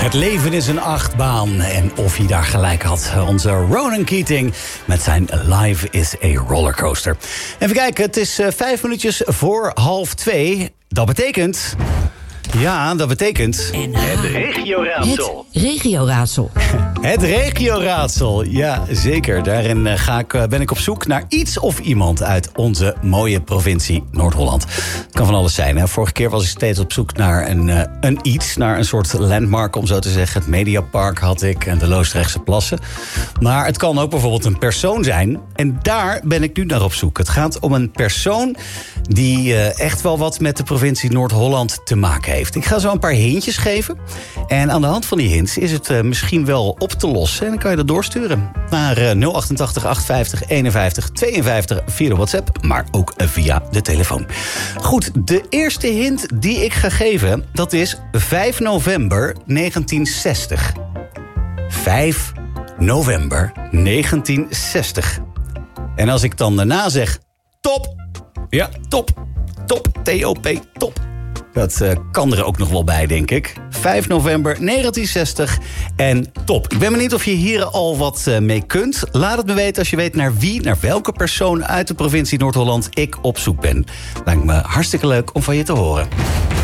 Het leven is een achtbaan. En of hij daar gelijk had. Onze Ronan Keating met zijn Life is a Rollercoaster. Even kijken, het is 5 minuutjes voor 1:30. Dat betekent... Ja, dat betekent... Het regioraadsel. Het regioraadsel. Het regioraadsel, ja zeker. Daarin ben ik op zoek naar iets of iemand uit onze mooie provincie Noord-Holland. Het kan van alles zijn. Hè? Vorige keer was ik steeds op zoek naar een iets, naar een soort landmark om zo te zeggen. Het Mediapark had ik en de Loosdrechtse Plassen. Maar het kan ook bijvoorbeeld een persoon zijn. En daar ben ik nu naar op zoek. Het gaat om een persoon die echt wel wat met de provincie Noord-Holland te maken heeft. Ik ga zo een paar hintjes geven. En aan de hand van die hints is het misschien wel op te lossen. En dan kan je dat doorsturen naar 088 850 51 52 via de WhatsApp. Maar ook via de telefoon. Goed, de eerste hint die ik ga geven, dat is 5 november 1960. 5 november 1960. En als ik dan daarna zeg top. Ja, top. Top. T-O-P. Top. Dat kan er ook nog wel bij, denk ik. 5 november 1960 en top. Ik ben benieuwd of je hier al wat mee kunt. Laat het me weten als je weet naar welke persoon uit de provincie Noord-Holland ik op zoek ben. Lijkt me hartstikke leuk om van je te horen.